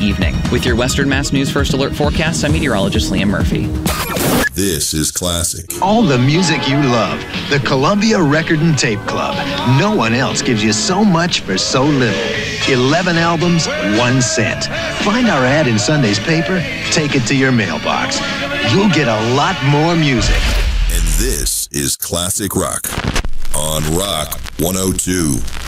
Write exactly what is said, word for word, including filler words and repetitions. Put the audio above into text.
evening. With your Western Mass News First Alert forecast, I'm meteorologist Liam Murphy. This is classic. All the music you love. The Columbia Record and Tape Club. No one else gives you so much for so little. eleven albums, one cent. Find our ad in Sunday's paper, take it to your mailbox. You'll get a lot more music. And this is Classic Rock on Rock one oh two.